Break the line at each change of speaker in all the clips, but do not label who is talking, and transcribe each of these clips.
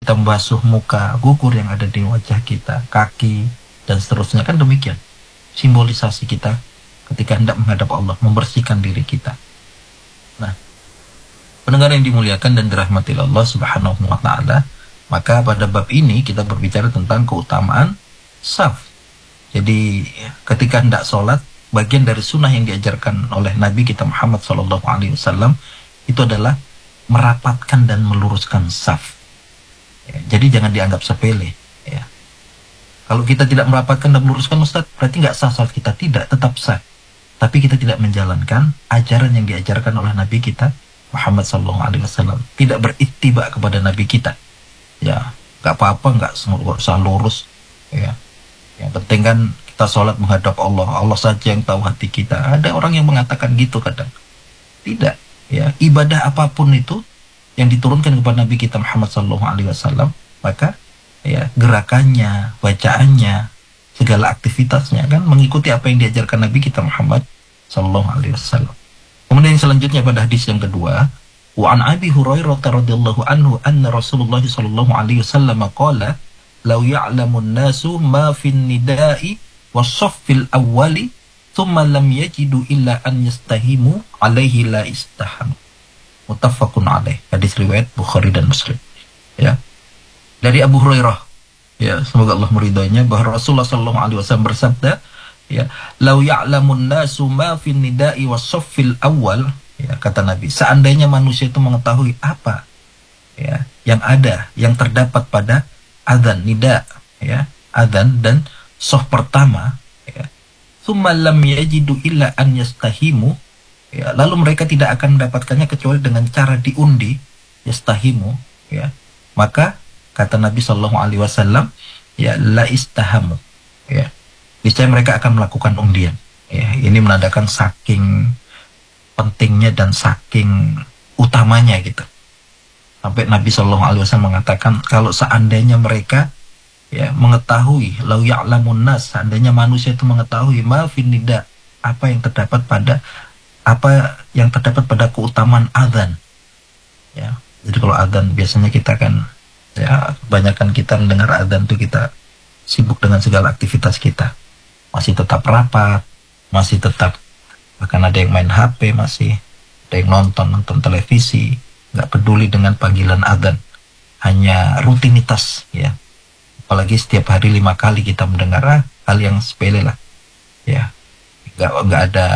kita membasuh muka, gugur yang ada di wajah kita, kaki, dan seterusnya. Kan demikian simbolisasi kita ketika hendak menghadap Allah, membersihkan diri kita. Nah, pendengar yang dimuliakan dan dirahmati Allah Subhanahu wa taala, maka pada bab ini kita berbicara tentang keutamaan saf. Jadi ketika hendak sholat, bagian dari sunnah yang diajarkan oleh Nabi kita Muhammad SAW itu adalah merapatkan dan meluruskan saf. Ya, jadi jangan dianggap sepele. Ya. Kalau kita tidak merapatkan dan meluruskan, Ustaz, berarti nggak sah salat kita. Tidak, tetap sah. Tapi kita tidak menjalankan ajaran yang diajarkan oleh Nabi kita Muhammad SAW. Tidak berittiba kepada Nabi kita. Ya, nggak apa-apa, nggak usah lurus. Ya, yang penting kan kita sholat menghadap Allah. Allah saja yang tahu hati kita. Ada orang yang mengatakan gitu kadang. Tidak. Ya, ibadah apapun itu yang diturunkan kepada Nabi kita Muhammad SAW, maka ya gerakannya, bacaannya, segala aktivitasnya kan mengikuti apa yang diajarkan Nabi kita Muhammad SAW. Kemudian selanjutnya pada hadis yang kedua, wa an Abi Hurairah radhiyallahu anhu anna Rasulullah sallallahu alaihi wasallam qala law ya'lamun nasu ma fin nida'i was-saffil awwali thumma lam yajidu illa an yastahimu alaihi la istaham. Muttafaqun alaih. Hadis riwayat Bukhari dan Muslim. Ya. Dari Abu Hurairah, ya, semoga Allah meridainya, bahwa Rasulullah sallallahu alaihi wasallam bersabda, ya, "Lau ya'lamun nasu ma fin nida'i was-saffil awwal," ya, kata Nabi, seandainya manusia itu mengetahui apa ya yang ada, yang terdapat pada adzan nida, ya, adzan dan shaf pertama, ya. Tsumma lam yajidu illa an yastahimu, ya, lalu mereka tidak akan mendapatkannya kecuali dengan cara diundi, yastahimu, ya. Maka kata Nabi Shallallahu Alaihi Wasallam, ya, la istahamu, ya, niscaya mereka akan melakukan undian. Ya, ini menandakan saking pentingnya dan saking utamanya gitu. Sampai Nabi Shallallahu Alaihi Wasallam mengatakan kalau seandainya mereka ya mengetahui, lau ya'lamun nas, seandainya manusia itu mengetahui ma fin nida, apa yang terdapat pada keutamaan adzan. Ya, jadi kalau adzan biasanya kita kan, ya, kebanyakan kita mendengar adzan itu kita sibuk dengan segala aktivitas kita, masih tetap rapat, masih tetap, bahkan ada yang main HP, masih ada yang nonton televisi, nggak peduli dengan panggilan adzan, hanya rutinitas, ya. Apalagi setiap hari 5 kali kita mendengar hal yang sepele lah, ya, nggak ada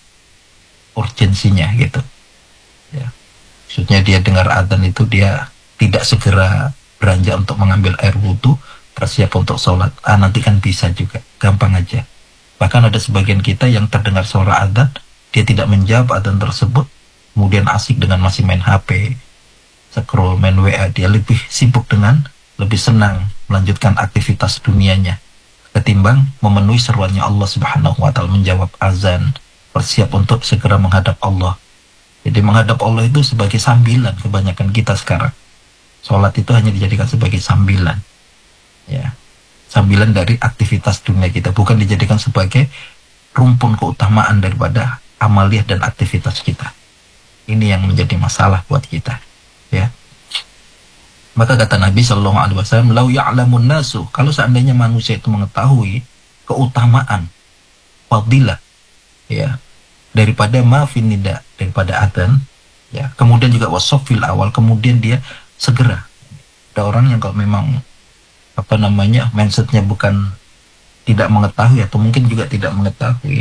urgensinya gitu, ya. Maksudnya dia dengar adzan itu dia tidak segera beranjak untuk mengambil air wudhu, bersiap untuk sholat. Nanti kan bisa juga, gampang aja. Bahkan ada sebagian kita yang terdengar suara adzan, dia tidak menjawab adzan tersebut, kemudian asik dengan masih main HP, scroll, main WA, dia lebih sibuk dengan, lebih senang melanjutkan aktivitas dunianya ketimbang memenuhi seruannya Allah Subhanahu wa taala, menjawab azan, bersiap untuk segera menghadap Allah. Jadi menghadap Allah itu sebagai sambilan kebanyakan kita sekarang. Sholat itu hanya dijadikan sebagai sambilan, ya, sambilan dari aktivitas dunia kita, bukan dijadikan sebagai rumpun keutamaan daripada amaliyah dan aktivitas kita. Ini yang menjadi masalah buat kita, ya. Maka kata Nabi Shallallahu Alaihi Wasallam, lau ya'lamun nasu, kalau seandainya manusia itu mengetahui keutamaan, fadilah, ya, daripada ma'fin nida, daripada adzan, ya, kemudian juga wasofil awal, kemudian dia segera. Ada orang yang kalau memang mindsetnya bukan tidak mengetahui, atau mungkin juga tidak mengetahui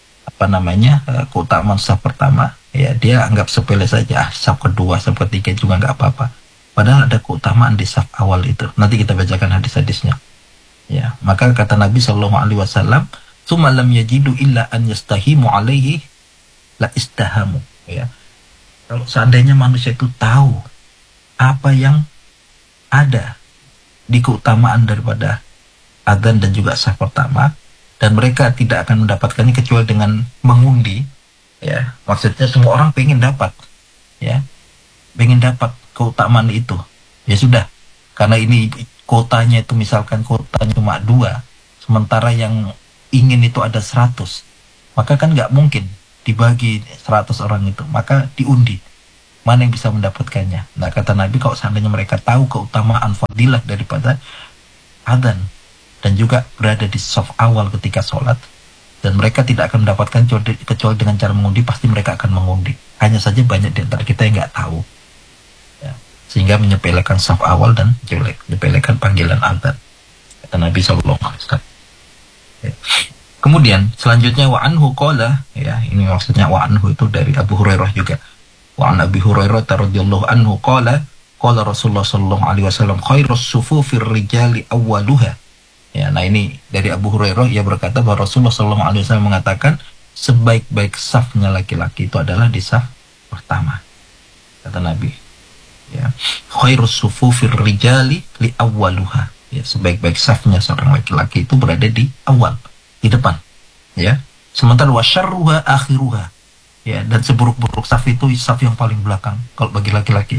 keutamaan saf pertama, ya, dia anggap sepele saja, saf kedua, saf ketiga juga nggak apa-apa. Padahal ada keutamaan di saf awal itu. Nanti kita bacakan hadis-hadisnya. Ya, maka kata Nabi Shallallahu Alaihi Wasallam, "Tsumma lam yajidu illa an yastahimu alaihi la istahamu." Ya, kalau seandainya manusia itu tahu apa yang ada di keutamaan daripada adzan dan juga saf pertama, dan mereka tidak akan mendapatkannya kecuali dengan mengundi, ya, maksudnya semua orang pengen dapat, ya, pengen dapat keutamaan itu, ya sudah, karena ini kotanya itu misalkan kotanya cuma 2, sementara yang ingin itu ada 100, maka kan nggak mungkin dibagi 100 orang itu, maka diundi, Mana yang bisa mendapatkannya? Nah, kata Nabi, kalau seandainya mereka tahu keutamaan fadilah daripada adzan dan juga berada di saf awal ketika sholat, dan mereka tidak akan mendapatkan kecuali dengan cara mengundi, pasti mereka akan mengundi. Hanya saja banyak di antara kita yang nggak tahu, ya. Sehingga menyepelekan saf awal dan menyepelekan panggilan adzan. Kata Nabi SAW. Ya. Kemudian selanjutnya wa anhu qala, ya, ini maksudnya wa anhu itu dari Abu Hurairah juga. Wa an Abi Hurairah radhiyallahu anhu qala qala Rasulullah sallallahu alaihi wasallam khairus sufufir rijali awwaluha. Ya, nah ini dari Abu Hurairah, ia berkata bahwa Rasulullah sallallahu alaihi wasallam mengatakan sebaik-baik safnya laki-laki itu adalah di saf pertama. Kata Nabi, ya, khairus sufufir rijali li awwaluha. Ya, sebaik-baik safnya seorang laki-laki itu berada di awal, di depan, ya. Sementara wasyarruha akhiruha, ya, dan seburuk-buruk saf itu saf yang paling belakang kalau bagi laki-laki.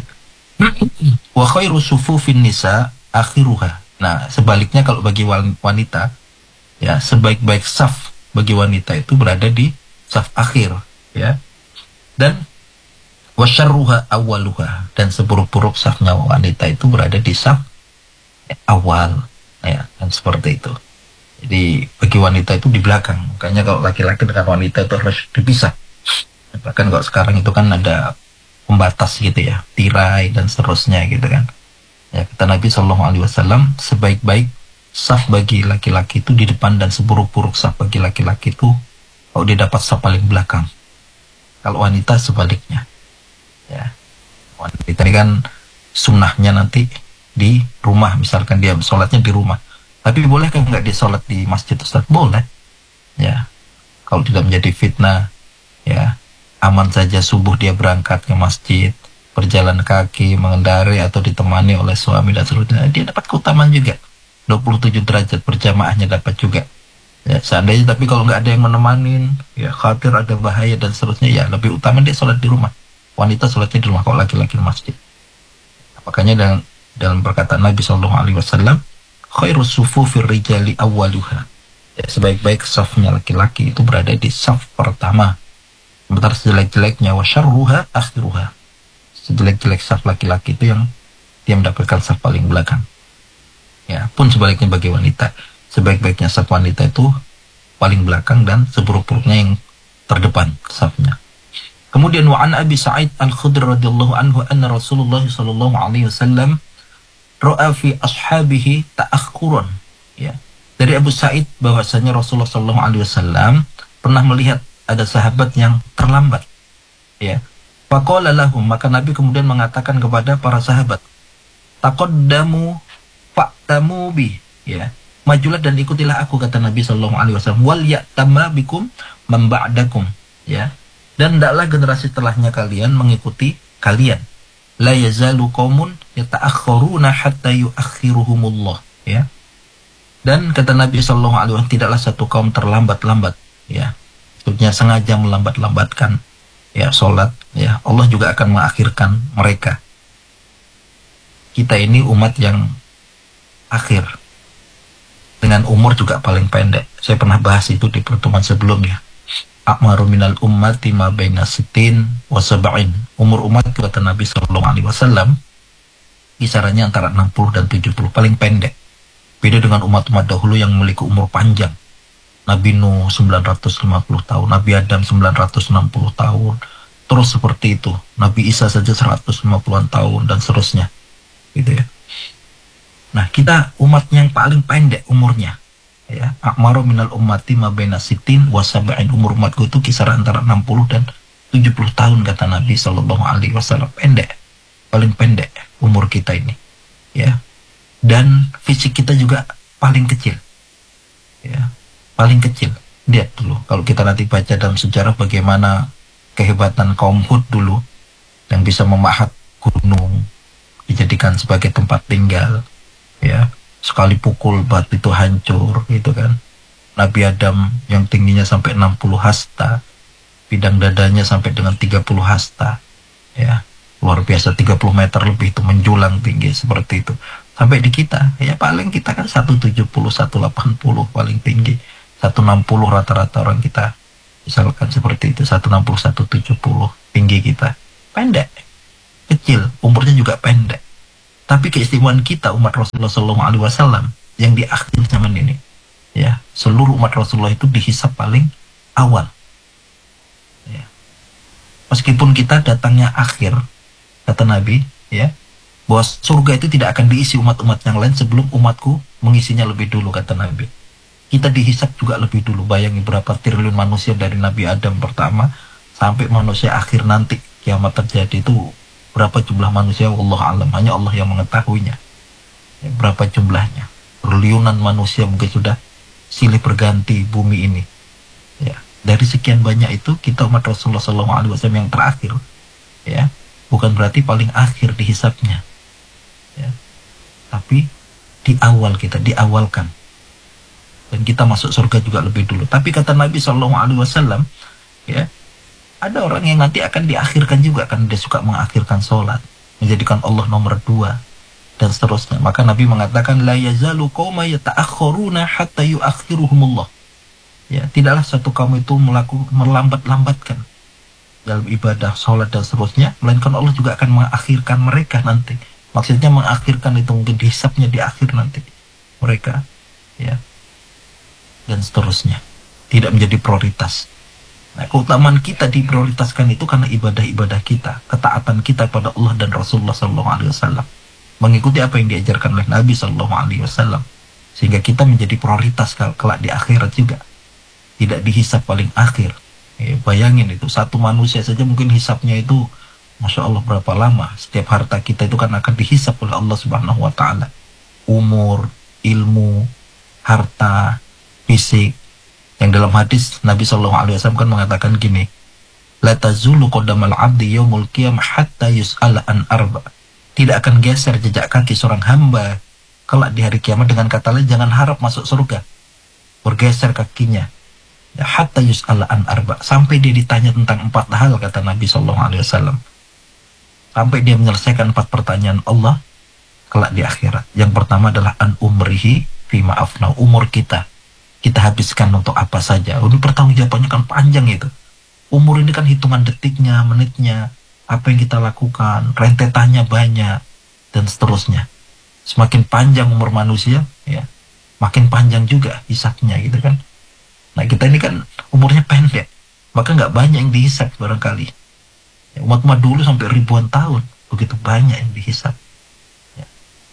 Wa khairu sufufin nisa akhiruha. Nah, sebaliknya kalau bagi wanita, ya, sebaik-baik saf bagi wanita itu berada di saf akhir, ya. Dan wasyarruha awwaluha, dan seburuk-buruk safnya wanita itu berada di saf awal, ya, dan seperti itu. Jadi bagi wanita itu di belakang. Makanya kalau laki-laki dengan wanita itu harus dipisah. Bahkan kalau sekarang itu kan ada pembatas gitu ya, tirai dan seterusnya gitu kan. Ya, kata Nabi Shallallahu Alaihi Wasallam, sebaik-baik saf bagi laki-laki itu di depan, dan seburuk-buruk saf bagi laki-laki itu kalau dia dapat saf paling belakang. Kalau wanita sebaliknya, ya, wanita ini kan sunnahnya nanti di rumah, misalkan dia sholatnya di rumah. Tapi boleh kan nggak dia sholat di masjid, Ustaz? Boleh, ya, kalau tidak menjadi fitnah, ya, aman saja subuh dia berangkat ke masjid, berjalan kaki, mengendari atau ditemani oleh suami dan seterusnya, dia dapat keutamaan juga. 27 derajat berjamaahnya dapat juga. Ya, seandainya tapi kalau nggak ada yang menemanin, ya, khawatir ada bahaya dan seterusnya, ya lebih utama dia sholat di rumah. Wanita sholatnya di rumah, kalau laki-laki di masjid. Makanya dalam perkataan Nabi Shallallahu Alaihi Wasallam, khairus sufufir rijali awwaluha. Ya, sebaik-baik safnya laki-laki itu berada di saf pertama. Sementara sejelek-jeleknya wasyarruha akhiruha. Sejelek-jelek saf laki-laki itu yang dia mendapatkan saf paling belakang. Ya, pun sebaliknya bagi wanita, sebaik-baiknya saf wanita itu paling belakang, dan seburuk-buruknya yang terdepan safnya. Kemudian wa an Abi Sa'id Al-Khudri radhiyallahu anhu anna Rasulullah sallallahu alaihi wasallam ra'a fi ashabihi ta'akhuran. Ya. Dari Abu Sa'id bahwasanya Rasulullah sallallahu alaihi wasallam pernah melihat ada sahabat yang terlambat. Ya. Faqala lahum, maka Nabi kemudian mengatakan kepada para sahabat, taqaddamu fa'tamu bi, ya. Majulah dan ikutilah aku, kata Nabi sallallahu alaihi wasallam, wal ya'tamma bikum man ba'dakum, ya. Dan hendaklah generasi setelahnya kalian mengikuti kalian. La yazalu qaumun yata'akhkharuna hatta yu'akhiruhumullah, ya. Dan kata Nabi sallallahu alaihi wasallam, tidaklah satu kaum terlambat-lambat, ya. Maksudnya sengaja melambat-lambatkan, ya, sholat, ya. Allah juga akan mengakhirkan mereka. Kita ini umat yang akhir, dengan umur juga paling pendek. Saya pernah bahas itu di pertemuan sebelumnya. A'maru minal ummati ma baina sitin wa sab'in. Umur umat, kata Nabi sallallahu alaihi wasallam, kisarannya antara 60 dan 70, paling pendek. Beda dengan umat-umat dahulu yang memiliki umur panjang. Nabi Nuh 950 tahun, Nabi Adam 960 tahun, terus seperti itu. Nabi Isa saja 150-an tahun dan seterusnya, gitu ya. Nah, kita umat yang paling pendek umurnya, ya. A'maru minal ummati ma baina sitin wa sab'in. Umur umatku itu kisaran antara 60 dan 70 tahun, kata Nabi sallallahu alaihi wasallam. Pendek, paling pendek umur kita ini, ya. Dan fisik kita juga paling kecil, ya, paling kecil. Lihat dulu, kalau kita nanti baca dalam sejarah bagaimana kehebatan kaum Hud dulu, yang bisa memahat gunung dijadikan sebagai tempat tinggal, ya. Sekali pukul batu itu hancur, gitu kan. Nabi Adam yang tingginya sampai 60 hasta, bidang dadanya sampai dengan 30 hasta, ya. Luar biasa, 30 meter lebih itu menjulang tinggi seperti itu. Sampai di kita, ya paling kita kan 170, 180 paling tinggi. 160 rata-rata orang kita, misalkan seperti itu, 160, 170 tinggi kita. Pendek, kecil, umurnya juga pendek. Tapi keistimewaan kita umat Rasulullah SAW yang di akhir zaman ini, ya, seluruh umat Rasulullah itu dihisap paling awal. Ya. Meskipun kita datangnya akhir, kata Nabi, ya, bahwa surga itu tidak akan diisi umat-umat yang lain sebelum umatku mengisinya lebih dulu, kata Nabi. Kita dihisap juga lebih dulu. Bayangin berapa triliun manusia dari Nabi Adam pertama sampai manusia akhir nanti kiamat terjadi itu berapa jumlah manusia, wallahu alam, hanya Allah yang mengetahuinya. Ya, berapa jumlahnya? Triliunan manusia mungkin sudah silih berganti bumi ini. Ya, dari sekian banyak itu kita umat Rasulullah SAW yang terakhir, ya, bukan berarti paling akhir dihisapnya, ya, tapi di awal kita diawalkan dan kita masuk surga juga lebih dulu. Tapi kata Nabi SAW, ya, ada orang yang nanti akan diakhirkan juga karena dia suka mengakhirkan sholat, menjadikan Allah nomor 2 dan seterusnya. Maka Nabi mengatakan la yazalu qauma yata'akhkharuna hatta yu'akhiruhumullah. Ya, tidaklah satu kaum itu melambat-lambatkan dalam ibadah, sholat dan seterusnya, melainkan Allah juga akan mengakhirkan mereka nanti. Maksudnya mengakhirkan itu mungkin dihisapnya di akhir nanti mereka, ya, dan seterusnya, tidak menjadi prioritas. Nah, keutamaan kita diprioritaskan itu karena ibadah-ibadah kita, ketaatan kita pada Allah dan Rasulullah SAW, mengikuti apa yang diajarkan oleh Nabi SAW, sehingga kita menjadi prioritas kelak di akhirat juga, tidak dihisap paling akhir. Bayangin itu, satu manusia saja mungkin hisapnya itu, Masya Allah, berapa lama. Setiap harta kita itu kan akan dihisap oleh Allah Subhanahu Wa Taala. Umur, ilmu, harta, fisik. Yang dalam hadis Nabi SAW kan mengatakan gini, la tazulu qadamal abdi yaumul qiyamah hatta yus'ala an arba. Tidak akan geser jejak kaki seorang hamba kelak di hari kiamat, dengan kata lain jangan harap masuk surga, bergeser kakinya, ya, hatta yus'ala an arba, sampai dia ditanya tentang 4 hal, kata Nabi SAW. Sampai dia menyelesaikan 4 pertanyaan Allah kelak di akhirat. Yang pertama adalah an umrihi fima afna, umur kita habiskan untuk apa saja. Ini pertanggungjawabannya kan panjang itu. Umur ini kan hitungan detiknya, menitnya, apa yang kita lakukan, rentetannya banyak, dan seterusnya. Semakin panjang umur manusia, ya, makin panjang juga hisapnya, gitu kan. Nah, kita ini kan umurnya pendek, maka nggak banyak yang dihisap barangkali. Ya, umat-umat dulu sampai ribuan tahun, begitu banyak yang dihisap. Ya.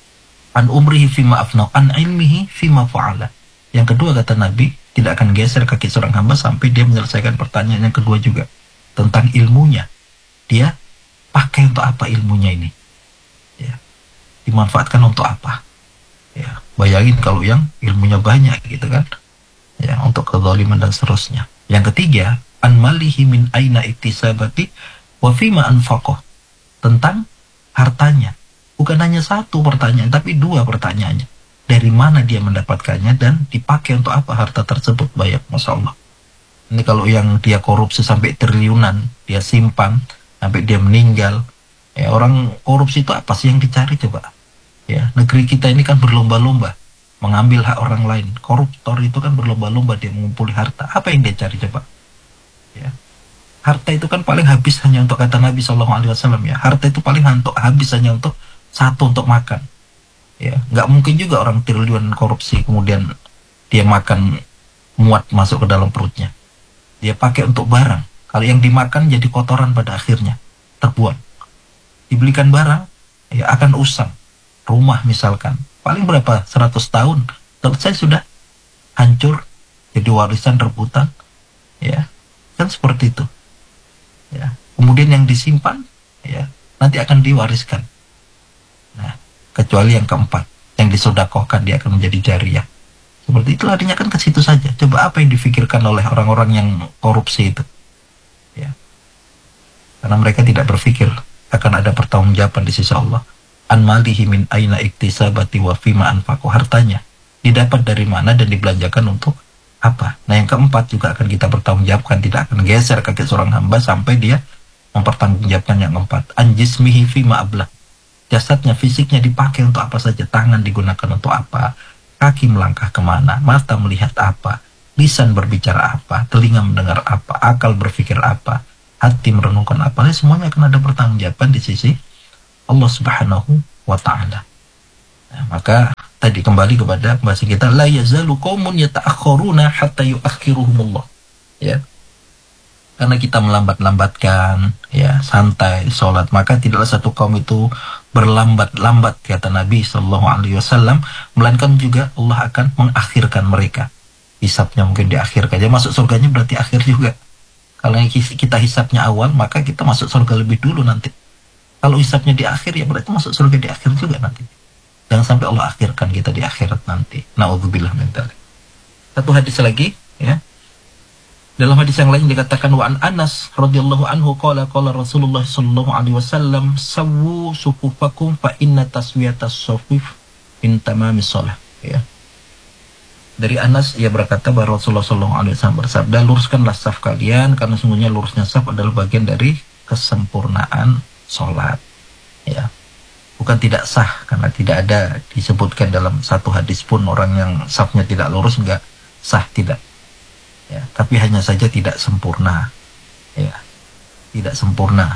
An umrihi fima afna, an ilmihi fima fa'ala. Yang kedua, kata Nabi, tidak akan geser kaki seorang hamba sampai dia menyelesaikan pertanyaan yang kedua juga, tentang ilmunya. Dia pakai untuk apa ilmunya ini? Ya, dimanfaatkan untuk apa? Ya, bayangin kalau yang ilmunya banyak, gitu kan? Ya, untuk kezaliman dan seterusnya. Yang ketiga, an malihi min aina iktisabati wa fima anfaqah, tentang hartanya. Bukan hanya satu pertanyaan, tapi 2 pertanyaannya. Dari mana dia mendapatkannya dan dipakai untuk apa harta tersebut, banyak, Masya Allah. Ini kalau yang dia korupsi sampai triliunan, dia simpan sampai dia meninggal. Ya, orang korupsi itu apa sih yang dicari coba? Ya, negeri kita ini kan berlomba-lomba mengambil hak orang lain. Koruptor itu kan berlomba-lomba dia mengumpuli harta. Apa yang dia cari coba? Ya. Harta itu kan paling habis hanya untuk, kata Nabi SAW, ya, harta itu paling habis hanya untuk satu, untuk makan. Ya, nggak mungkin juga orang triliunan korupsi kemudian dia makan muat masuk ke dalam perutnya. Dia pakai untuk barang. Kalau yang dimakan jadi kotoran pada akhirnya, terbuang. Dibelikan barang, ya akan usang. Rumah misalkan, paling berapa? 100 tahun, selesai sudah hancur, jadi warisan rebutan. Ya, kan seperti itu. Ya, kemudian yang disimpan, ya, nanti akan diwariskan. Nah, kecuali yang keempat, yang disodakohkan, dia akan menjadi jariyah. Seperti itu, artinya kan ke situ saja. Coba apa yang difikirkan oleh orang-orang yang korupsi itu? Ya. Karena mereka tidak berpikir akan ada pertanggungjawaban di sisi Allah. An malihi min aina iktisabati wa fima anfaqu, hartanya didapat dari mana dan dibelanjakan untuk apa. Nah, yang keempat juga akan kita pertanggungjawabkan, tidak akan geser kaki seorang hamba sampai dia mempertanggungjawabkan yang keempat. An jismihi fima ablah, jasadnya, fisiknya dipakai untuk apa saja. Tangan digunakan untuk apa, kaki melangkah kemana, mata melihat apa, lisan berbicara apa, telinga mendengar apa, akal berpikir apa, hati merenungkan apa. Semuanya akan ada pertanggungjawaban di sisi Allah Subhanahu wa Ta'ala. Nah, maka tadi kembali kepada bahasa kita, la yazalu qaumun yata'akhkharuna hatta yu'akhiruhumullah. Ya. Karena kita melambat-lambatkan, ya, santai sholat, maka tidaklah satu kaum itu berlambat-lambat, kata Nabi Shallallahu Alaihi Wasallam, melainkan juga Allah akan mengakhirkan mereka. Hisabnya mungkin diakhirkan, ya masuk surganya berarti akhir juga. Kalau kita hisabnya awal, maka kita masuk surga lebih dulu nanti. Kalau hisabnya di akhir, ya berarti masuk surga di akhir juga nanti. Jangan sampai Allah akhirkan kita di akhirat nanti. Na'udzubillah min dzalik. Satu hadis lagi, ya. Dalam hadis yang lain dikatakan, wa an Anas radhiyallahu anhu qala Rasulullah sallallahu alaihi wasallam sawwu sufufakum fa inna taswiyatas sufuf min tamamis shalah, ya. Dari Anas ia berkata bahwa Rasulullah sallallahu alaihi wasallam bersabda, luruskanlah saf kalian karena sungguhnya lurusnya saf adalah bagian dari kesempurnaan salat, ya. Bukan tidak sah, karena tidak ada disebutkan dalam satu hadis pun orang yang safnya tidak lurus enggak sah, tidak. Ya, tapi hanya saja tidak sempurna, ya, tidak sempurna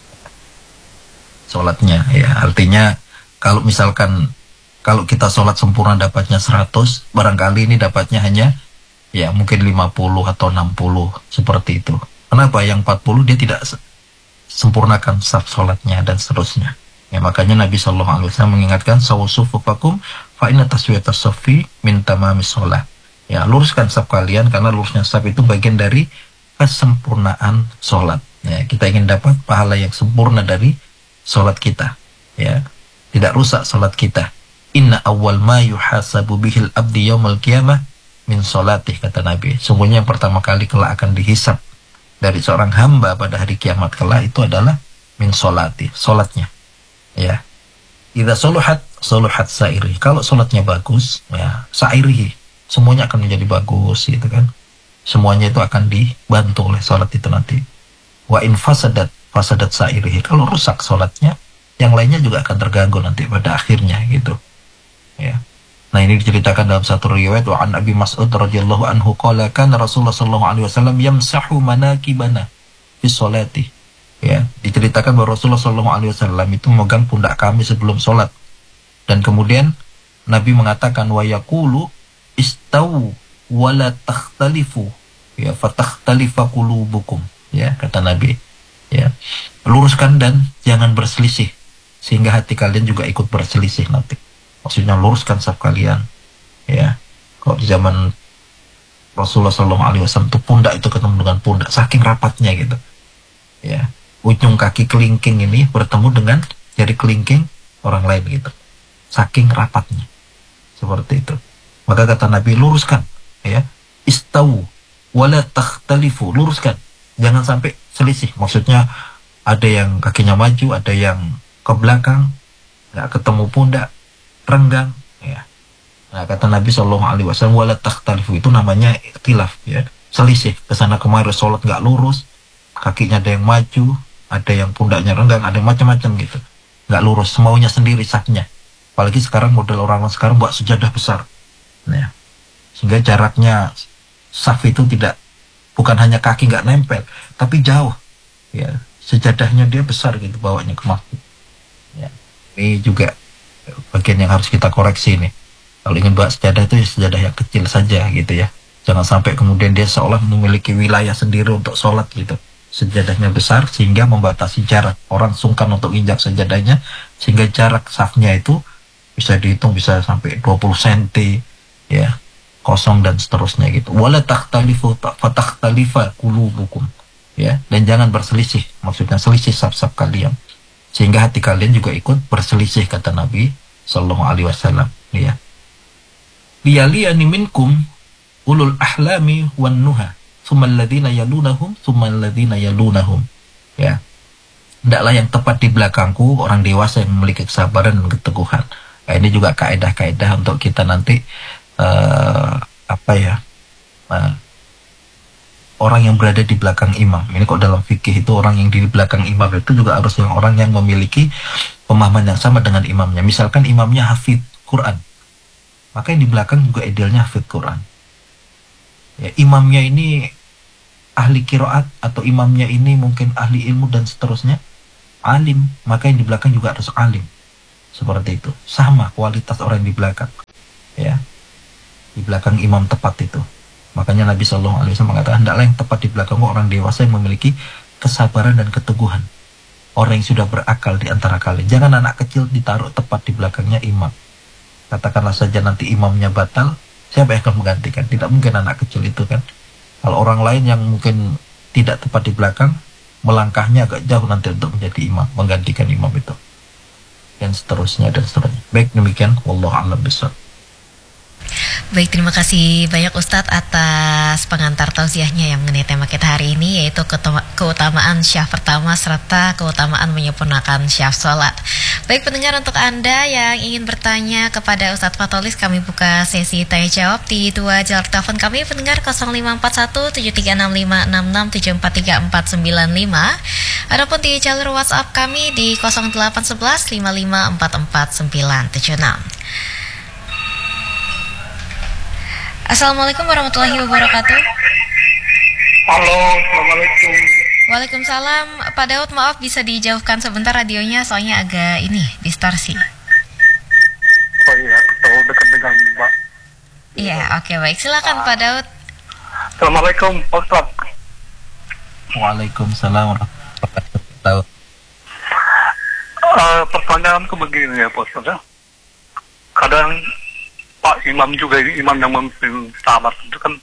sholatnya, ya. Artinya kalau misalkan kalau kita sholat sempurna dapatnya 100, barangkali ini dapatnya hanya ya mungkin 50 atau 60 seperti itu. Kenapa? Yang 40 dia tidak sempurnakan saf sholatnya dan seterusnya. Ya, makanya Nabi Shallallahu Alaihi Wasallam mengingatkan, sawusufufakum fa inna taswiyatas safi min tamamis shalah. Ya, luruskan saf kalian karena lurusnya saf itu bagian dari kesempurnaan sholat. Ya, kita ingin dapat pahala yang sempurna dari sholat kita. Ya, tidak rusak sholat kita. Inna awwal ma yuhasabu bihil abdi yaumal qiyamah min sholatih, kata Nabi. Sungguhnya yang pertama kali kelak akan dihisab dari seorang hamba pada hari kiamat kelak itu adalah min sholatih, sholatnya. Ya, idza soluhat sairi. Kalau sholatnya bagus, ya sairihi, semuanya akan menjadi bagus, gitu kan. Semuanya itu akan dibantu oleh sholat itu nanti. Wa in fasadat sairihi. Kalau rusak sholatnya, yang lainnya juga akan terganggu nanti pada akhirnya, gitu. Ya. Nah, ini diceritakan dalam satu riwayat, wa an Abi Mas'ud radhiyallahu anhu qala kana Rasulullah sallallahu alaihi wasallam yamsahu manakibana fi sholati. Ya, diceritakan bahwa Rasulullah sallallahu alaihi wasallam itu memegang pundak kami sebelum sholat. Dan kemudian Nabi mengatakan, wa yaqulu istawu wala takhtalifu, ya, fatakhtalifa qulubukum, ya, kata Nabi, ya, luruskan dan jangan berselisih sehingga hati kalian juga ikut berselisih nanti. Maksudnya luruskan saf kalian, ya. Kalau di zaman Rasulullah Shallallahu Alaihi Wasallam itu pundak itu ketemu dengan pundak, saking rapatnya, gitu, ya, ujung kaki kelingking ini bertemu dengan jari kelingking orang lain, gitu, saking rapatnya, seperti itu. Maka kata Nabi, luruskan, ya, istawu wala takhtalifu, luruskan, jangan sampai selisih. Maksudnya ada yang kakinya maju, ada yang ke belakang, nggak ketemu pundak, renggang, ya. Nah, kata Nabi Shallallahu Alaihi Wasallam, wala takhtalifu, itu namanya ikhtilaf, ya, selisih kesana kemari, sholat nggak lurus, kakinya ada yang maju, ada yang pundaknya renggang, ada yang macam-macam, gitu, nggak lurus, semaunya sendiri safnya. Apalagi sekarang model orang sekarang buat sejadah besar. Nah, sehingga jaraknya saf itu bukan hanya kaki nggak nempel, tapi jauh, ya, sejadahnya dia besar, gitu, bawanya ke masjid, ya. Ini juga bagian yang harus kita koreksi nih. Kalau ingin buat sejadah itu ya sejadah yang kecil saja, gitu, ya. Jangan sampai kemudian dia seolah memiliki wilayah sendiri untuk sholat, gitu. Sejadahnya besar sehingga membatasi jarak, orang sungkan untuk injak sejadahnya, sehingga jarak safnya itu bisa dihitung bisa sampai 20 cm, ya, kosong dan seterusnya, gitu. Wala takhtalifu fatakhtalifa qulubukum, ya, dan jangan berselisih, maksudnya selisih saf-saf kalian sehingga hati kalian juga ikut berselisih, kata Nabi sallallahu alaihi wasallam, ya. Liyaliyani minkum ulul ahlami wan nuha tsumma alladziina yalunahum tsumma alladziina yalunahum, ya. Hendaklah yang tepat di belakangku orang dewasa yang memiliki kesabaran dan keteguhan. Nah, ini juga kaedah-kaedah untuk kita nanti orang yang berada di belakang imam. Ini kok dalam fikih itu orang yang di belakang imam itu juga harus yang orang yang memiliki pemahaman yang sama dengan imamnya. Misalkan imamnya hafidz Quran, maka yang di belakang juga idealnya hafidz Quran. Ya, imamnya ini ahli qiraat atau imamnya ini mungkin ahli ilmu dan seterusnya, alim, maka yang di belakang juga harus alim. Seperti itu. Sama kualitas orang yang di belakang. Ya. Di belakang imam tepat itu. Makanya Nabi SAW mengatakan, hendaklah yang tepat di belakang orang dewasa yang memiliki kesabaran dan keteguhan. Orang yang sudah berakal di antara kalian. Jangan anak kecil ditaruh tepat di belakangnya imam. Katakanlah saja nanti imamnya batal, siapa yang akan menggantikan? Tidak mungkin anak kecil itu kan. Kalau orang lain yang mungkin tidak tepat di belakang, melangkahnya agak jauh nanti untuk menjadi imam, menggantikan imam itu. Dan seterusnya dan seterusnya. Baik, demikian. Wallahu a'lam bishawab.
Baik, terima kasih banyak Ustadz atas pengantar tausiahnya yang mengenai tema kita hari ini, yaitu keutamaan syaf pertama serta keutamaan menyempurnakan syaf sholat. Baik pendengar, untuk Anda yang ingin bertanya kepada Ustadz Fatolis, kami buka sesi tanya jawab di 2 jalur telepon kami pendengar 0541736567434495. Adapun di jalur WhatsApp kami di 081155449976. Assalamualaikum warahmatullahi wabarakatuh.
Halo, assalamualaikum.
Waalaikumsalam. Pak Daud, maaf bisa dijauhkan sebentar radionya, soalnya agak distorsi.
Oh iya, ketemu dekat dengan Mbak.
Iya, oke, baik. Silakan Pak Daud.
Assalamualaikum, Pak Ustaz.
Waalaikumsalam warahmatullahi wabarakatuh.
Pertanyaanku begini ya, Pak Ustaz. Kadang Pak Imam juga, imam yang memimpin salat itu kan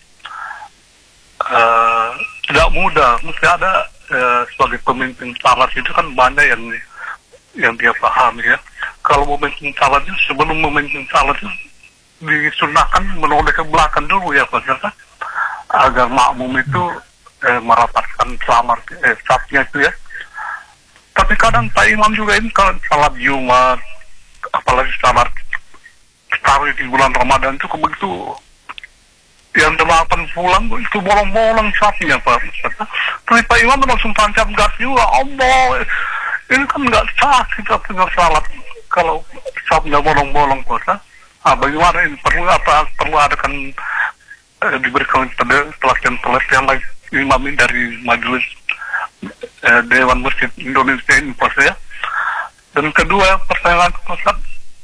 tidak mudah. Mesti ada sebagai pemimpin salat itu kan banyak yang dia pahami ya. Kalau memimpin salat itu, sebelum memimpin salat itu disunahkan menoleh ke belakang dulu ya Pak, agar makmum itu merapatkan safnya itu ya. Tapi kadang Pak Imam juga ini kalau salat Jumat, apalagi salat tarawih di bulan Ramadan itu begitu yang 8 pulang itu bolong-bolong safnya Pak. Tapi Pak Imam langsung tancap gas juga. Allah, ini kan nggak sah kita tinggal salat kalau safnya bolong-bolong Pak. Bagaimana ini perlu adakan diberikan pelatihan lagi imam dari majelis Dewan Masjid Indonesia ini Pak ya. Dan kedua pertanyaan Pak,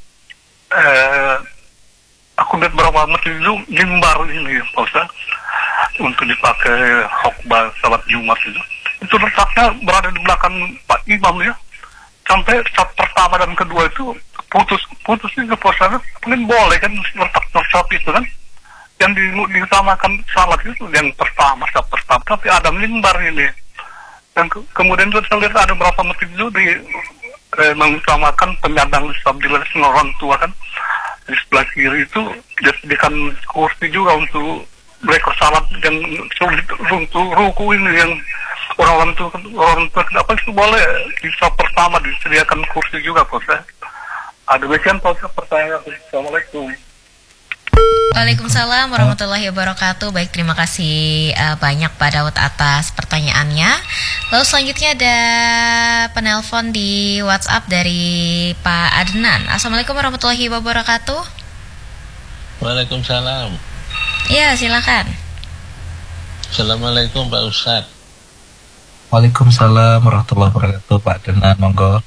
aku lihat berapa masjid itu mimbar ini Pak Ustaz, untuk dipakai khutbah salat Jumat itu letaknya berada di belakang Pak Imam ya, sampai saat pertama dan kedua itu putus itu Pak Ustaz. Mungkin boleh kan letak saat itu kan yang diutamakan salat itu yang pertama, saat pertama, tapi ada mimbar ini. Dan kemudian saya lihat ada berapa masjid itu mengutamakan penyandang disabilitas orang tua kan. Di sebelah kiri itu disediakan kursi juga untuk mereka salat yang sulit untuk ruku ini, yang orang tua kenapa itu boleh di saat pertama disediakan kursi juga Pak. Demikian Pak, pertanyaan. Assalamualaikum.
Waalaikumsalam warahmatullahi wabarakatuh. Baik, terima kasih banyak Pak Daud atas pertanyaannya. Lalu selanjutnya ada penelpon di WhatsApp dari Pak Adnan. Assalamualaikum warahmatullahi wabarakatuh.
Waalaikumsalam.
Iya, silakan.
Assalamualaikum Pak Ustadz.
Waalaikumsalam warahmatullahi wabarakatuh. Pak Adnan, monggo.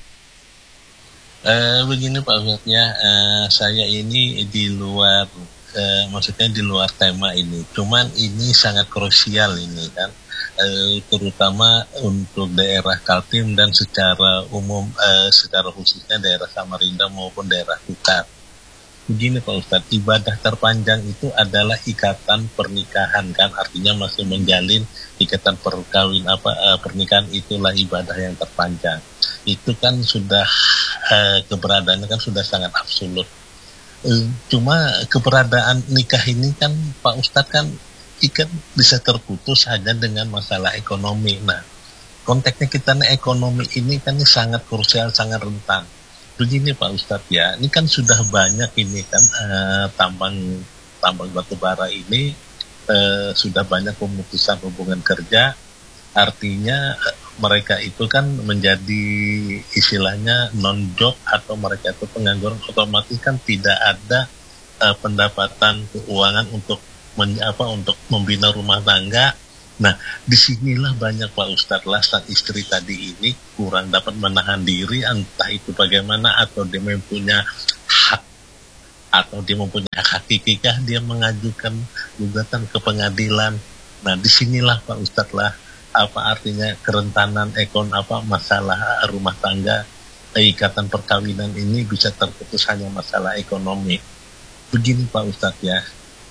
Begini Pak Ustadz ya, saya ini di luar, maksudnya di luar tema ini. Cuman ini sangat krusial ini kan, terutama untuk daerah Kaltim dan secara umum, secara khususnya daerah Samarinda maupun daerah Kuta. Begini Pak Ustadz, ibadah terpanjang itu adalah ikatan pernikahan kan, artinya masih menjalin ikatan pernikahan, itulah ibadah yang terpanjang. Itu kan sudah keberadaannya kan sudah sangat absolut. Cuma keberadaan nikah ini kan Pak Ustadz kan ikan bisa terputus hanya dengan masalah ekonomi. Nah, konteksnya kita ekonomi ini kan sangat krusial, sangat rentan. Begini Pak Ustadz ya, ini kan sudah banyak ini kan tambang batu bara ini sudah banyak pemutusan hubungan kerja, artinya mereka itu kan menjadi istilahnya non-job atau mereka itu pengangguran, otomatis kan tidak ada pendapatan keuangan untuk membina rumah tangga Nah, disinilah banyak Pak Ustadz lah sang istri tadi ini kurang dapat menahan diri, entah itu bagaimana, atau dia mempunyai hak, atau dia mempunyai hak hakikikah dia mengajukan gugatan ke pengadilan. Nah, disinilah Pak Ustadz lah apa artinya kerentanan masalah rumah tangga, ikatan perkawinan ini bisa terputus hanya masalah ekonomi. Begini Pak Ustadz ya.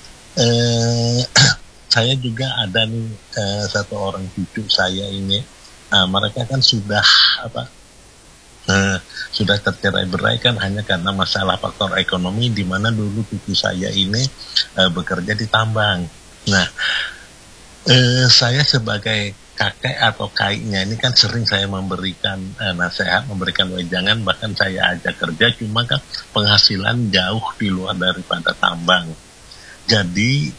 Saya juga ada nih satu orang cucu saya ini, mereka kan sudah sudah tercerai-berai kan hanya karena masalah faktor ekonomi, di mana dulu cucu saya ini bekerja di tambang. Nah, saya sebagai kakek atau kaiknya ini kan sering saya memberikan nasihat, memberikan wejangan, bahkan saya ajak kerja, cuma kan penghasilan jauh di luar daripada tambang. Jadi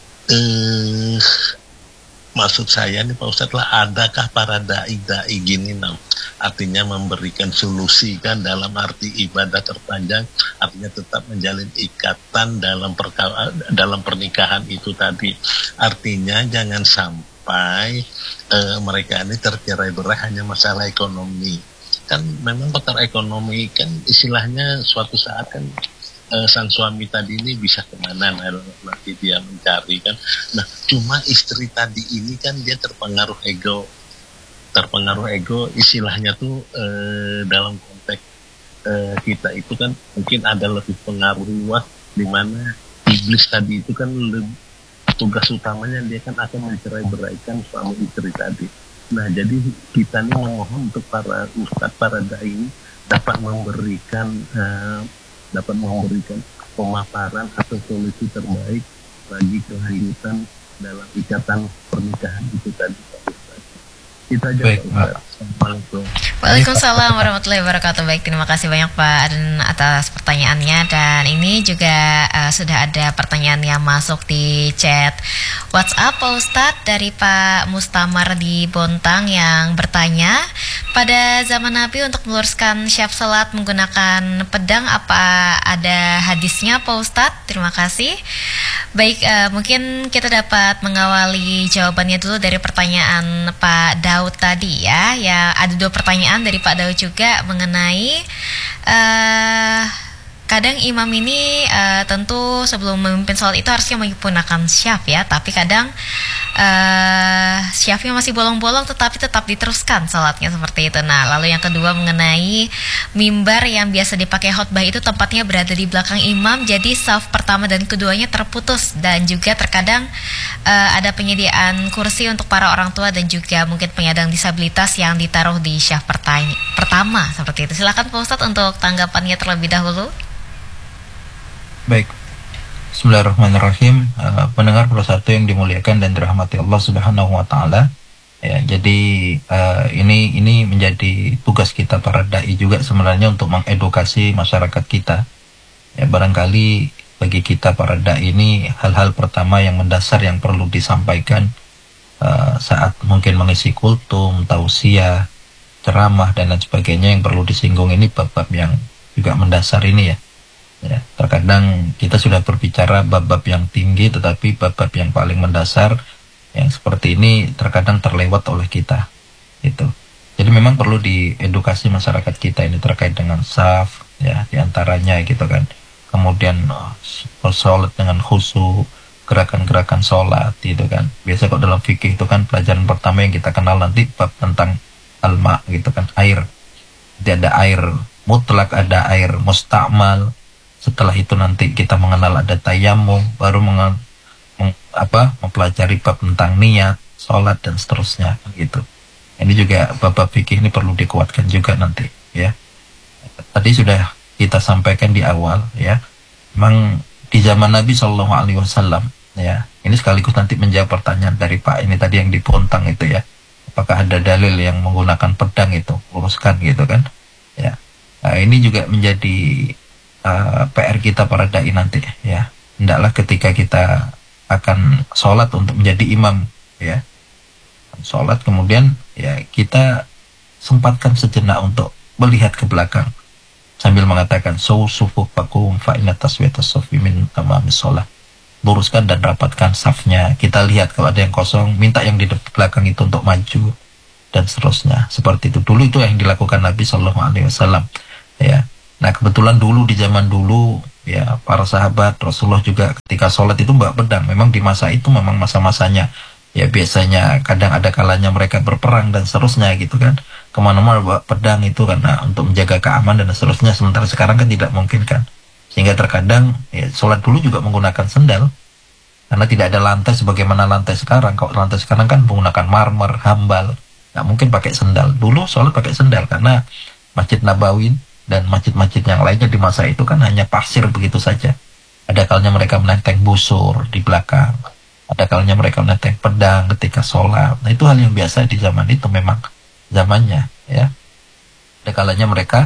maksud saya nih Pak Ustadz lah, adakah para da'i gini artinya memberikan solusi kan dalam arti ibadah terpanjang, artinya tetap menjalin ikatan dalam pernikahan itu tadi, artinya jangan sampai mereka ini tercerai-berai hanya masalah ekonomi. Kan memang faktor ekonomi kan istilahnya suatu saat kan sang suami tadi ini bisa kemana nanti dia mencari kan. Nah, cuma istri tadi ini kan dia terpengaruh ego istilahnya tuh dalam konteks kita itu kan mungkin ada lebih pengaruh luas, di mana iblis tadi itu kan tugas utamanya dia kan akan mencerai-beraikan suami istri tadi. Nah, jadi kita nih memohon untuk para ustadz, para dai ini dapat memberikan pemaparan atau solusi terbaik bagi kelanjutan dalam ikatan pernikahan itu tadi Pak Ustaz. Kita aja Pak Ustaz. Assalamualaikum.
Waalaikumsalam warahmatullahi wabarakatuh. Baik, terima kasih banyak Pak Aden atas pertanyaannya. Dan ini juga sudah ada pertanyaan yang masuk di chat WhatsApp Pak Ustadz dari Pak Mustamar di Bontang yang bertanya, pada zaman Nabi untuk meluruskan syaf salat menggunakan pedang, apa ada hadisnya Pak Ustadz? Terima kasih. Baik, mungkin kita dapat mengawali jawabannya dulu dari pertanyaan Pak Daud tadi ya. Ya, ada dua pertanyaan dari Pak Daud juga mengenai kadang imam ini tentu sebelum memimpin sholat itu harusnya menggunakan syaf ya, tapi kadang syafnya masih bolong-bolong tetapi tetap diteruskan sholatnya seperti itu. Nah, lalu yang kedua mengenai mimbar yang biasa dipakai khutbah itu tempatnya berada di belakang imam, jadi saf pertama dan keduanya terputus, dan juga terkadang ada penyediaan kursi untuk para orang tua dan juga mungkin penyandang disabilitas yang ditaruh di syaf pertama seperti itu. Silakan Pak Ustadz untuk tanggapannya terlebih dahulu.
Baik, Bismillahirrahmanirrahim. Pendengar satu yang dimuliakan dan dirahmati Allah Subhanahu wa taala. Ya, jadi ini menjadi tugas kita para dai juga sebenarnya untuk mengedukasi masyarakat kita. Ya, barangkali bagi kita para dai ini hal-hal pertama yang mendasar yang perlu disampaikan saat mungkin mengisi kultum, tausiah, ceramah dan lain sebagainya yang perlu disinggung ini bab-bab yang juga mendasar ini ya. Ya, terkadang kita sudah berbicara bab-bab yang tinggi, tetapi bab-bab yang paling mendasar yang seperti ini terkadang terlewat oleh kita. Itu. Jadi memang perlu diedukasi masyarakat kita ini terkait dengan saf, ya, diantaranya gitu kan. Kemudian sholat dengan khusyuk, gerakan-gerakan sholat, gitu kan. Biasa kok dalam fikih itu kan pelajaran pertama yang kita kenal nanti bab tentang alma, gitu kan, air. Jadi ada air mutlak, ada air musta'mal. Setelah itu nanti kita mengenal ada tayamum, baru mempelajari bab tentang niat, sholat dan seterusnya gitu. Ini juga bab-bab fikih ini perlu dikuatkan juga nanti ya. Tadi sudah kita sampaikan di awal ya. Memang di zaman Nabi SAW ya. Ini sekaligus nanti menjawab pertanyaan dari Pak ini tadi yang di Bontang itu ya. Apakah ada dalil yang menggunakan pedang itu, luruskan gitu kan? Ya. Nah, ini juga menjadi PR kita para dai nanti ya. Hendaklah ketika kita akan sholat untuk menjadi imam ya, sholat kemudian ya kita sempatkan sejenak untuk melihat ke belakang sambil mengatakan sufufakum fa inna taswiyatas sufi min tamamis sholat. luruskan dan rapatkan safnya. Kita lihat kalau ada yang kosong, minta yang di belakang itu untuk maju dan seterusnya. Seperti itu. Dulu itu yang dilakukan Nabi Shallallahu Alaihi Wasallam. Ya. Nah kebetulan dulu di zaman dulu ya para sahabat Rasulullah juga ketika sholat itu bawa pedang. Memang di masa itu memang masa-masanya ya biasanya kadang ada kalanya mereka berperang dan seterusnya gitu kan. Kemana-mana bawa pedang itu karena untuk menjaga keamanan dan seterusnya. Sementara sekarang kan tidak mungkin kan. Sehingga terkadang ya, sholat dulu juga menggunakan sendal karena tidak ada lantai sebagaimana lantai sekarang. Kalau lantai sekarang kan menggunakan marmer, hambal, nggak mungkin pakai sendal. Dulu sholat pakai sendal karena Masjid Nabawi dan masjid-masjid yang lainnya di masa itu kan hanya pasir begitu saja. Ada kalanya mereka menenteng busur di belakang, ada kalanya mereka menenteng pedang ketika sholat. Nah itu hal yang biasa di zaman itu memang zamannya ya. Ada kalanya mereka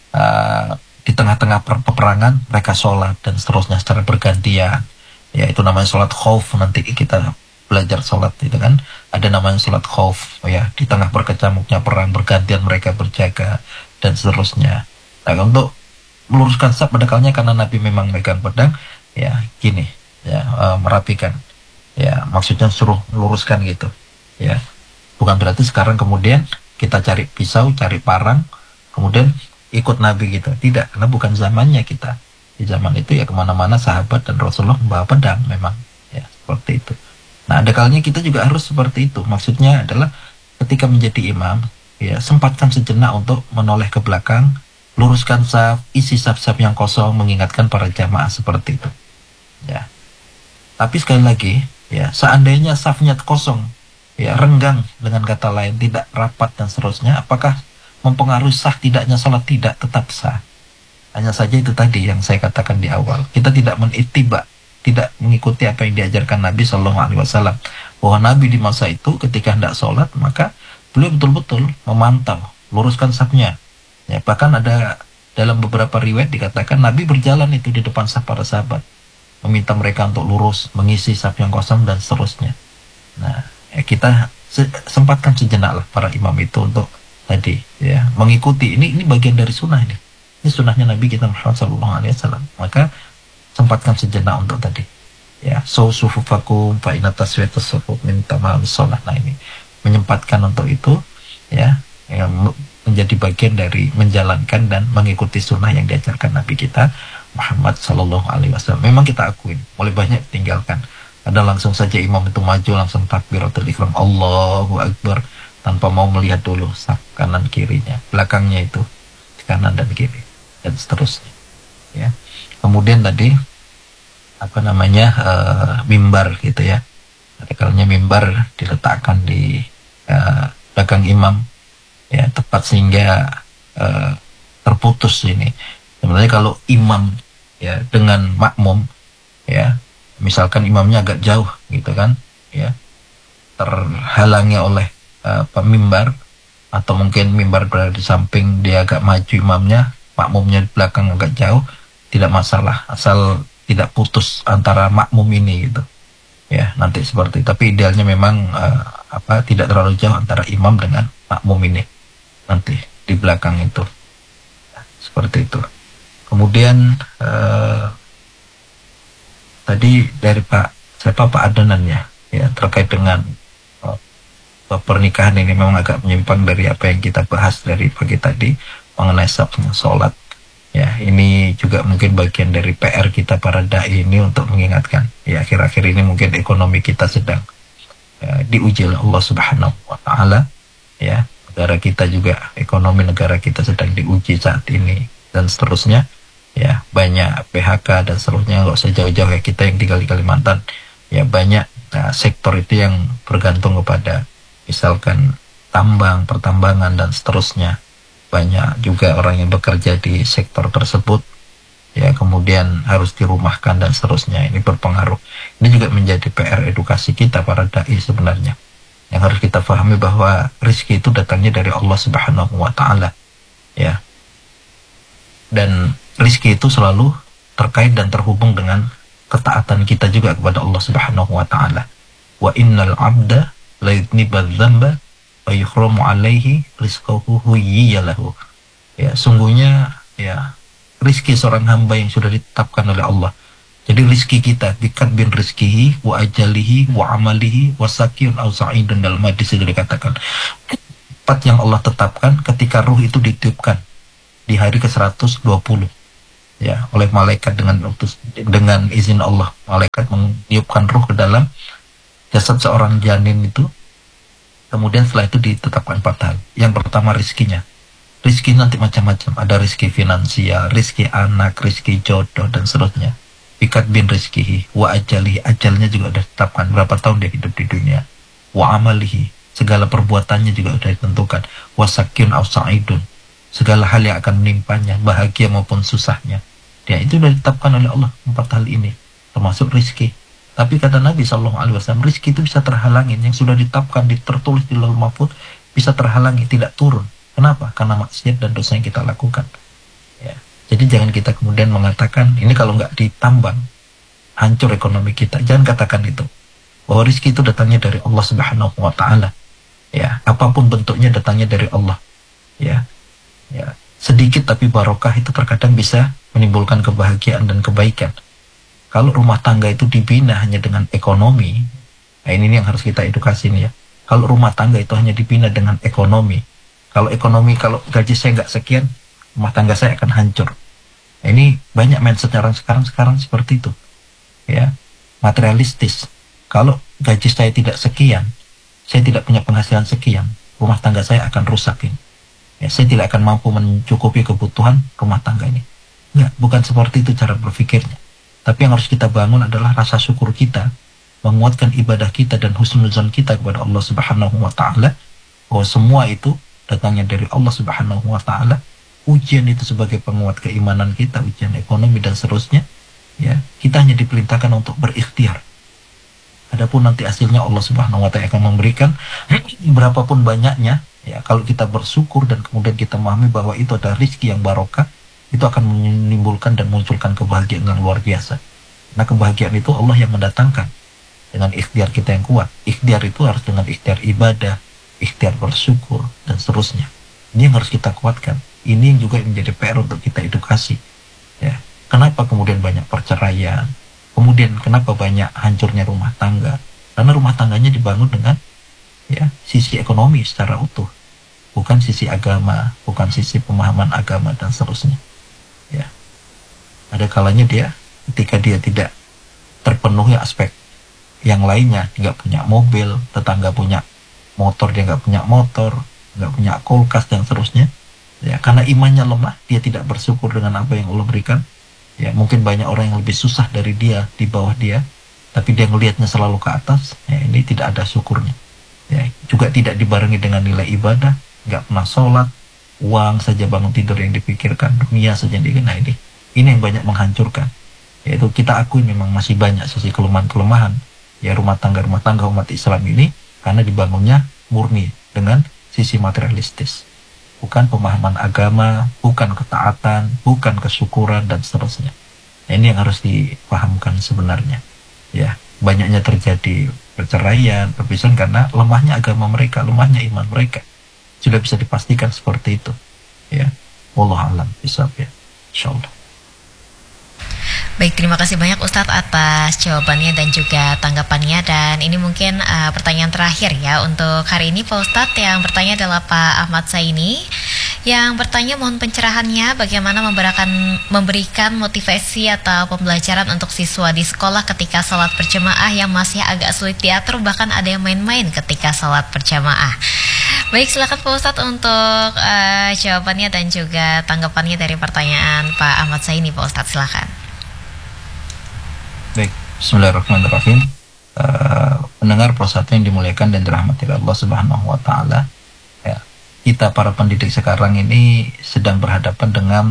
di tengah-tengah peperangan mereka sholat dan seterusnya secara bergantian. Ya itu namanya sholat khauf. Nanti kita belajar sholat itu kan ada namanya sholat khauf ya, di tengah berkecamuknya perang bergantian mereka berjaga dan seterusnya. Nah untuk meluruskan saf pada kalanya karena Nabi memang megang pedang ya gini ya, merapikan ya, maksudnya suruh meluruskan gitu ya, bukan berarti sekarang kemudian kita cari pisau, cari parang kemudian ikut Nabi gitu, tidak, karena bukan zamannya kita. Di zaman itu ya kemana-mana sahabat dan Rasulullah membawa pedang memang ya, seperti itu. Nah ada kalanya kita juga harus seperti itu, maksudnya adalah ketika menjadi imam ya sempatkan sejenak untuk menoleh ke belakang, luruskan saf, isi saf-saf yang kosong, mengingatkan para jamaah seperti itu ya. Tapi sekali lagi ya, seandainya safnya kosong ya, renggang dengan kata lain, tidak rapat dan seterusnya, apakah mempengaruhi sah tidaknya sholat? Tidak, tetap sah. Hanya saja itu tadi yang saya katakan di awal, kita tidak menitiba, tidak mengikuti apa yang diajarkan Nabi Shallallahu Alaihi Wasallam. Bahwa Nabi di masa itu ketika hendak sholat maka beliau betul-betul memantau, luruskan safnya. Ya, bahkan ada dalam beberapa riwayat dikatakan Nabi berjalan itu di depan saf para sahabat, meminta mereka untuk lurus, mengisi saf yang kosong dan seterusnya. Nah, ya kita sempatkan sejenak lah para imam itu untuk tadi ya mengikuti. Ini bagian dari sunnah ini. Ini sunnahnya Nabi kita Muhammad Sallallahu Alaihi Wasallam. Maka sempatkan sejenak untuk tadi. Ya, sufufakum fa inna taswiyatus sufuf min tamamis shalah. Nah ini menyempatkan untuk itu ya, yang menjadi bagian dari menjalankan dan mengikuti sunnah yang diajarkan Nabi kita Muhammad Sallallahu Alaihi Wasallam. Memang kita akuin, mulai banyak tinggalkan. Ada langsung saja imam itu maju langsung takbiratul ihram, Allahu Akbar, tanpa mau melihat dulu saf kanan kirinya, belakangnya itu kanan dan kiri dan seterusnya. Ya. Kemudian tadi apa namanya mimbar gitu ya. Ada kalanya mimbar diletakkan di belakang imam ya, tepat sehingga terputus ini. Sebenarnya kalau imam ya dengan makmum ya, misalkan imamnya agak jauh gitu kan ya, terhalangi oleh pemimbar, atau mungkin mimbar berada di samping, dia agak maju imamnya, makmumnya di belakang agak jauh, tidak masalah asal tidak putus antara makmum ini gitu ya, nanti seperti itu. Tapi idealnya memang tidak terlalu jauh antara imam dengan makmum ini nanti di belakang itu seperti itu. Kemudian tadi dari Pak Adnan ya terkait dengan pernikahan ini memang agak menyimpang dari apa yang kita bahas dari pagi tadi mengenai safnya sholat ya. Ini juga mungkin bagian dari PR kita para dai ini untuk mengingatkan ya, akhir-akhir ini mungkin ekonomi kita sedang diuji oleh Allah Subhanahu wa Ta'ala ya. Negara kita juga, ekonomi negara kita sedang diuji saat ini dan seterusnya ya, banyak PHK dan seterusnya. Nggak usah jauh-jauh ya, kita yang tinggal di Kalimantan ya, banyak sektor itu yang bergantung kepada misalkan tambang, pertambangan dan seterusnya. Banyak juga orang yang bekerja di sektor tersebut ya, kemudian harus dirumahkan dan seterusnya. Ini berpengaruh. Ini juga menjadi PR edukasi kita para dai sebenarnya, yang harus kita pahami bahwa rezeki itu datangnya dari Allah Subhanahu wa Ta'ala ya, dan rezeki itu selalu terkait dan terhubung dengan ketaatan kita juga kepada Allah Subhanahu wa Ta'ala. Wa innal abda la yudnibadz dzamba wa yuhramu alaihi rizquhu huyyalahu. Ya, sungguhnya ya rezeki seorang hamba yang sudah ditetapkan oleh Allah Jadi rizki kita bikat bin rizkihi wa ajalihi wa amalihi wa sakiyun au sa'idun, dalam hadis itu dikatakan tempat yang Allah tetapkan ketika ruh itu ditiupkan di hari ke-120 ya oleh malaikat dengan izin Allah. Malaikat meniupkan ruh ke dalam jasad seorang janin itu. Kemudian setelah itu ditetapkan 4 hal. Yang pertama rizkinya. Rizki nanti macam-macam. Ada rizki finansial, rizki anak, rizki jodoh, dan seterusnya. Bikat bin rizkihi, wa ajalihi. Ajalnya juga sudah ditetapkan. Berapa tahun dia hidup di dunia. Wa amalihi. Segala perbuatannya juga sudah ditentukan. Wa sakyun au sa'idun. Segala hal yang akan menimpanya, bahagia maupun susahnya. Ya, itu sudah ditetapkan oleh Allah. 4 hal ini. Termasuk rizki. Tapi kata Nabi SAW, rizki itu bisa terhalangin. Yang sudah ditetapkan, tertulis di Lauhul Mahfuz, bisa terhalangi, tidak turun. Kenapa? Karena maksiat dan dosa yang kita lakukan. Ya. Jadi jangan kita kemudian mengatakan, ini kalau nggak ditambang, hancur ekonomi kita. Jangan katakan itu. Bahwa rizki itu datangnya dari Allah Subhanahu wa Ta'ala. Ya, apapun bentuknya datangnya dari Allah. Ya. Ya. Sedikit tapi barokah itu terkadang bisa menimbulkan kebahagiaan dan kebaikan. Kalau rumah tangga itu dibina hanya dengan ekonomi, nah ini yang harus kita edukasi nih ya. Kalau rumah tangga itu hanya dibina dengan ekonomi, kalau gaji saya nggak sekian, rumah tangga saya akan hancur. Nah, ini banyak mindset orang sekarang seperti itu, ya, materialistis. Kalau gaji saya tidak sekian, saya tidak punya penghasilan sekian, rumah tangga saya akan rusak ini. Ya, saya tidak akan mampu mencukupi kebutuhan rumah tangga ini. Enggak, bukan seperti itu cara berpikirnya. Tapi yang harus kita bangun adalah rasa syukur kita, menguatkan ibadah kita dan husnuzan kita kepada Allah Subhanahu wa Ta'ala, bahwa semua itu datangnya dari Allah Subhanahu wa Ta'ala. Ujian itu sebagai penguat keimanan kita, ujian ekonomi dan seterusnya, ya, kita hanya diperintahkan untuk berikhtiar. Adapun nanti hasilnya Allah Subhanahu wa Ta'ala akan memberikan berapapun banyaknya, ya, kalau kita bersyukur dan kemudian kita memahami bahwa itu adalah rizki yang barokah, itu akan menimbulkan dan munculkan kebahagiaan yang luar biasa. Nah, kebahagiaan itu Allah yang mendatangkan dengan ikhtiar kita yang kuat. Ikhtiar itu harus dengan ikhtiar ibadah, ikhtiar bersyukur, dan seterusnya. Ini yang harus kita kuatkan. Ini yang juga menjadi PR untuk kita edukasi. Ya. Kenapa kemudian banyak perceraian? Kemudian kenapa banyak hancurnya rumah tangga? Karena rumah tangganya dibangun dengan, ya, sisi ekonomi secara utuh, bukan sisi agama, bukan sisi pemahaman agama dan seterusnya. Ya, ada kalanya ketika dia tidak terpenuhi aspek yang lainnya, nggak punya mobil, tetangga punya motor, dia nggak punya motor, nggak punya kulkas dan seterusnya. Ya, karena imannya lemah, dia tidak bersyukur dengan apa yang Allah berikan. Ya, mungkin banyak orang yang lebih susah dari dia, di bawah dia, tapi dia ngelihatnya selalu ke atas. Ya, ini tidak ada syukurnya. Ya, juga tidak dibarengi dengan nilai ibadah, nggak pernah sholat, uang saja bangun tidur yang dipikirkan, dunia saja yang dipikirkan. Nah, ini yang banyak menghancurkan. Yaitu kita akui memang masih banyak sisi kelemahan-kelemahan, ya, rumah tangga umat Islam ini, karena dibangunnya murni dengan sisi materialistis, bukan pemahaman agama, bukan ketaatan, bukan kesyukuran dan seterusnya. Nah, ini yang harus dipahamkan sebenarnya. Ya, banyaknya terjadi perceraian, perpisahan karena lemahnya agama mereka, lemahnya iman mereka. Sudah bisa dipastikan seperti itu. Ya, wallahu a'lam bishawab, ya, insyaallah.
Baik, terima kasih banyak Ustadz atas jawabannya dan juga tanggapannya. Dan ini mungkin pertanyaan terakhir ya untuk hari ini Pak Ustadz. Yang bertanya adalah Pak Ahmad Saini, yang bertanya mohon pencerahannya bagaimana memberikan motivasi atau pembelajaran untuk siswa di sekolah ketika sholat berjamaah yang masih agak sulit diatur, bahkan ada yang main-main ketika sholat berjamaah. Baik, silakan Pak Ustadz untuk jawabannya dan juga tanggapannya dari pertanyaan Pak Ahmad Saini. Pak Ustadz, silakan.
Baik, bismillahirrahmanirrahim. Pendengar persatuan yang dimuliakan dan dirahmati Allah Subhanahu wa Ta'ala, ya, kita para pendidik sekarang ini sedang berhadapan dengan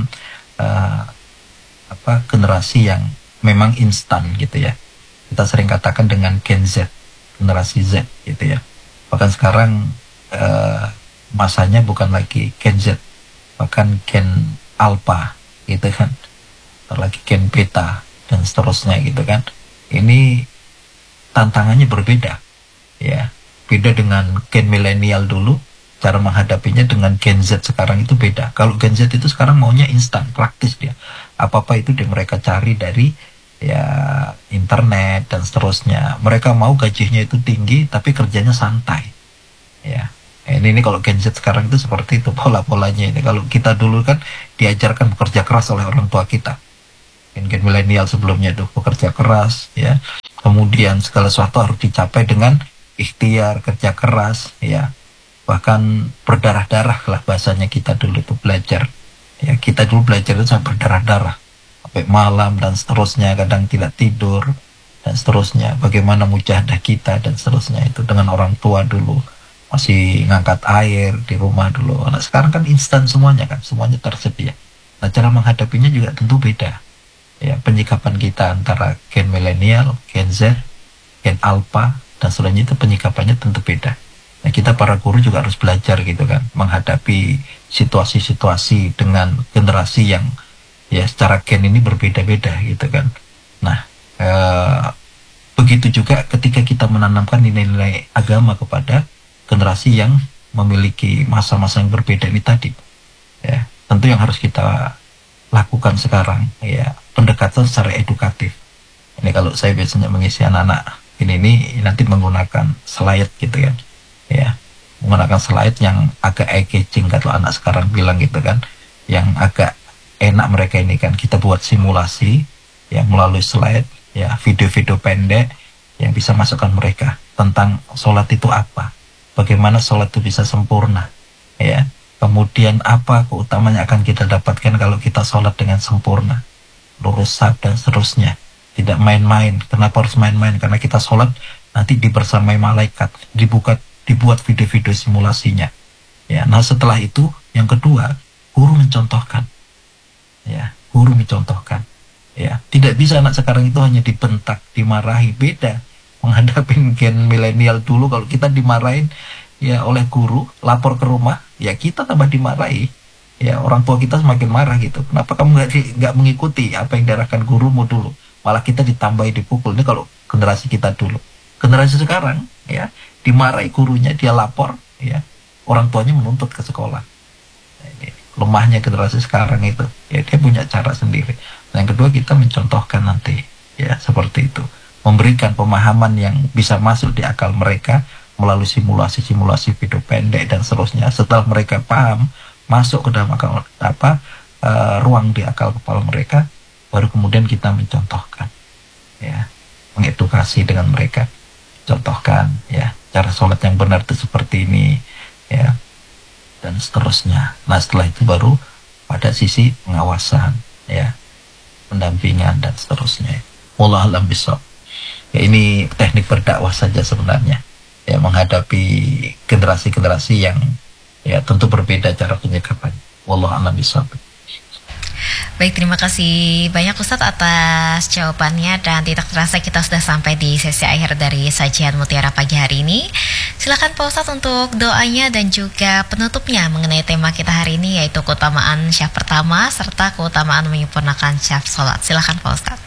generasi yang memang instan gitu ya. Kita sering katakan dengan Gen Z, generasi Z gitu ya. Bahkan sekarang masanya bukan lagi Gen Z, bahkan Gen Alpha gitu kan, lagi Gen Beta dan seterusnya gitu kan. Ini tantangannya berbeda ya, beda dengan Gen milenial dulu, cara menghadapinya dengan Gen Z sekarang itu beda. Kalau Gen Z itu sekarang maunya instan, praktis dia, apa-apa itu mereka cari dari ya internet dan seterusnya. Mereka mau gajinya itu tinggi tapi kerjanya santai. Ya. Ini kalau Gen Z sekarang itu seperti itu pola-polanya ini. Kalau kita dulu kan diajarkan bekerja keras oleh orang tua kita. Gen milenial sebelumnya itu bekerja keras, ya. Kemudian segala sesuatu harus dicapai dengan ikhtiar, kerja keras, ya. Bahkan berdarah-darah lah bahasanya kita dulu itu belajar. Ya, kita dulu belajar itu sampai berdarah-darah. Sampai malam dan seterusnya, kadang tidak tidur dan seterusnya. Bagaimana mujahadah kita dan seterusnya itu dengan orang tua dulu. Masih ngangkat air di rumah dulu. Nah, sekarang kan instan semuanya kan, semuanya tersedia. Nah, cara menghadapinya juga tentu beda. Ya, penyikapan kita antara gen milenial, gen Z, gen alpha, dan selainnya itu penyikapannya tentu beda. Nah, kita para guru juga harus belajar gitu kan, menghadapi situasi-situasi dengan generasi yang ya secara gen ini berbeda-beda gitu kan. Nah, begitu juga ketika kita menanamkan nilai-nilai agama kepada generasi yang memiliki masa-masa yang berbeda ini tadi. Ya, tentu yang harus kita lakukan sekarang ya pendekatan secara edukatif. Ini kalau saya biasanya mengisi anak-anak ini nanti menggunakan slide gitu kan. Ya, menggunakan slide yang agak eye-catching kalau anak sekarang bilang gitu kan. Yang agak enak mereka ini kan kita buat simulasi yang melalui slide ya, video-video pendek yang bisa masukkan mereka tentang sholat itu apa. Bagaimana sholat itu bisa sempurna, ya. Kemudian apa keutamaan yang akan kita dapatkan kalau kita sholat dengan sempurna, lurus saf dan seterusnya. Tidak main-main. Kenapa harus main-main? Karena kita sholat nanti dibersamai malaikat, dibuat video-video simulasinya. Ya, nah setelah itu yang kedua, guru mencontohkan. Ya, guru mencontohkan. Ya, tidak bisa anak sekarang itu hanya dibentak, dimarahi, beda. Menghadapi gen milenial dulu kalau kita dimarahin ya oleh guru, lapor ke rumah, ya kita tambah dimarahi. Ya orang tua kita semakin marah gitu. Kenapa kamu nggak mengikuti apa yang diarahkan gurumu dulu? Malah kita ditambahi dipukul. Ini kalau generasi kita dulu. Generasi sekarang ya dimarahi gurunya, dia lapor, ya orang tuanya menuntut ke sekolah. Nah, ini lemahnya generasi sekarang itu. Ya dia punya cara sendiri. Nah, yang kedua kita mencontohkan nanti ya seperti itu. Memberikan pemahaman yang bisa masuk di akal mereka melalui simulasi-simulasi video pendek dan seterusnya. Setelah mereka paham, masuk ke dalam akal ruang di akal kepala mereka, baru kemudian kita mencontohkan, ya, mengedukasi dengan mereka, contohkan, ya, cara sholat yang benar itu seperti ini, ya, dan seterusnya. Nah setelah itu baru pada sisi pengawasan, ya, pendampingan dan seterusnya. Wallahu a'lam bishawab. Ya, ini teknik berdakwah saja sebenarnya, ya, menghadapi generasi-generasi yang ya tentu berbeda cara penyikapan. Wallahu a'lam bishawab.
Baik, terima kasih banyak Ustadz atas jawabannya, dan tidak terasa kita sudah sampai di sesi akhir dari sajian Mutiara pagi hari ini. Silakan Pak Ustadz untuk doanya dan juga penutupnya mengenai tema kita hari ini, yaitu keutamaan syaf pertama serta keutamaan menyempurnakan syaf sholat. Silakan Pak Ustadz.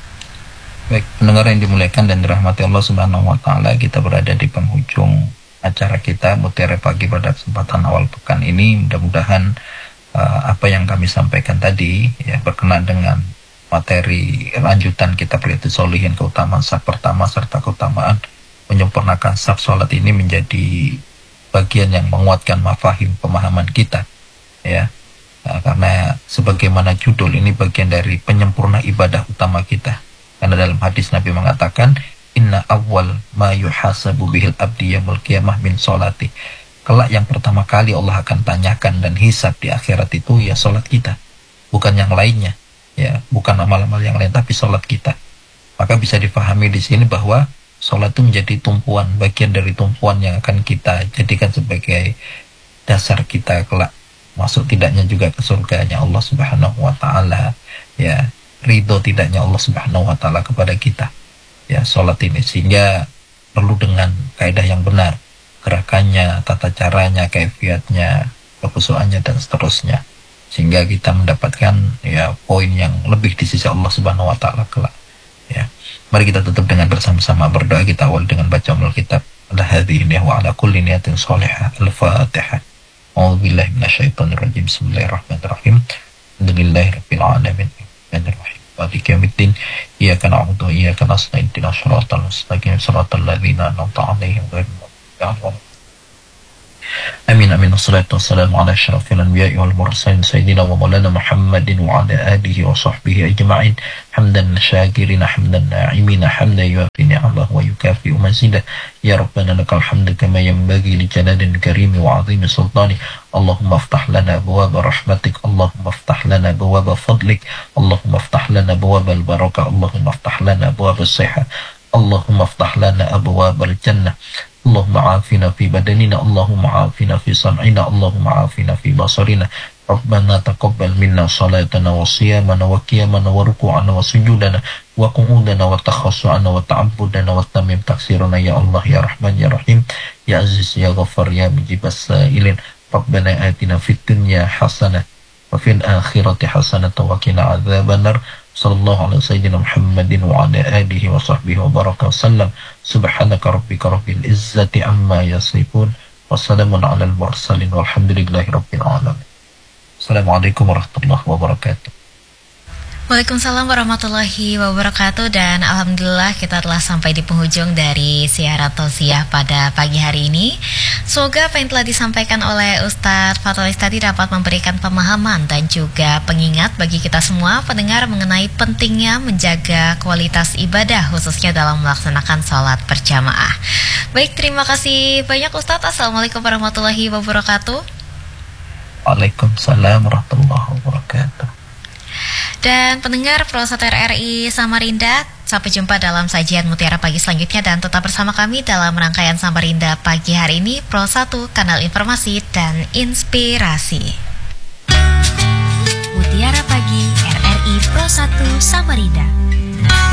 Baik, pendengar yang dimuliakan dan dirahmati Allah Subhanahu wa taala, kita berada di penghujung acara kita Mutiara Pagi pada kesempatan awal pekan ini. Mudah-mudahan apa yang kami sampaikan tadi ya berkenaan dengan materi lanjutan kitab Riyadhus Shalihin, keutamaan syaf pertama serta keutamaan menyempurnakan syaf salat ini menjadi bagian yang menguatkan mafahim pemahaman kita, ya. Karena sebagaimana judul ini bagian dari penyempurna ibadah utama kita. Karena dalam hadis Nabi mengatakan, inna awwal ma yuhasabu bihil abdi yaumil qiyamah min sholati. Kelak yang pertama kali Allah akan tanyakan dan hisab di akhirat itu ya sholat kita, bukan yang lainnya, ya, bukan amal-amal yang lain, tapi sholat kita. Maka bisa difahami di sini bahwa sholat itu menjadi tumpuan, bagian dari tumpuan yang akan kita jadikan sebagai dasar kita kelak masuk tidaknya juga ke surganya Allah Subhanahu wa taala, ya, ridho tidaknya Allah Subhanahu wa taala kepada kita, ya, sholat ini. Sehingga perlu dengan kaidah yang benar, gerakannya, tata caranya, kaifiatnya, kekhusyuannya dan seterusnya, sehingga kita mendapatkan ya poin yang lebih di sisi Allah Subhanahu wa taala kelak, ya. Mari kita tutup dengan bersama-sama berdoa. Kita awal dengan baca umul kitab ala hadhihi wa ala kulli niyatin shalihah. Al-Fatihah. A'udzubillahi minasyaitonir rajim. Bismillahirrahmanirrahim. Alhamdulillahirabbil alamin. Bismillahirrahmanirrahim. Maliki yaumiddin. Iyyaka na'budu wa iyyaka nasta'in. Ihdinas siratal mustaqim. Siratal ladzina an'amta 'alaihim ghairil maghdubi 'alaihim. Amin amin. Wassalatu wassalamu ala asyrafil anbiya'i wal mursalin sayyidina wa maulana Muhammadin wa ala alihi wa sahbihi ajma'in. Hamdan syakirina hamdan na'imina hamdan yuafi ni'amahu wa yukafi'u mazidah. Ya Rabbana lakal hamdu kama yanbaghi li jalalil karimi wa 'azimi sultani. Allahumma aftah lana abwaaba rahmatik. Allahumma aftah lana abwaaba fadlik. Allahumma aftah lana abwaaba al-barakah. Allahumma aftah lana abwaaba as-sihah. Allahumma aftah lana abwaaba al-jannah. Allahumma afina fi badanina, Allahumma afina fi sam'ina, Allahumma afina fi basarina. Rabbana taqabbal minna salatana wa siyamana wa qiyamana wa ruku'ana wa sujudana wa qu'udana wa takhassu'ana wa ta'abbudana wa tamim taksirana ya Allah ya Rahman ya Rahim ya Aziz ya Ghaffar ya mujibas sa'ilin. Rabbana atina fid dunya hasanah wa fil akhirati hasanah wa qina adzabannar. Sallallahu alaihi sayyidina Muhammadin wa ala alihi wa sahbihi wa baraka wasallam. Subhanaka rabbika rabbil izzati amma yasifun. Wassalamun ala al-mursalin walhamdulillahi rabbil alamin. Assalamualaikum warahmatullahi wabarakatuh.
Waalaikumsalam warahmatullahi wabarakatuh. Dan alhamdulillah kita telah sampai di penghujung dari siaran tausiah pada pagi hari ini. Semoga apa yang telah disampaikan oleh Ustadz Fatalis tadi dapat memberikan pemahaman dan juga pengingat bagi kita semua pendengar mengenai pentingnya menjaga kualitas ibadah khususnya dalam melaksanakan sholat berjamaah. Baik, terima kasih banyak Ustadz. Assalamualaikum warahmatullahi wabarakatuh.
Waalaikumsalam warahmatullahi wabarakatuh.
Dan pendengar Prosat RRI Samarinda, sampai jumpa dalam sajian Mutiara Pagi selanjutnya dan tetap bersama kami dalam rangkaian Samarinda Pagi hari ini, Pro 1, kanal informasi dan inspirasi.
Mutiara Pagi RRI Pro 1 Samarinda.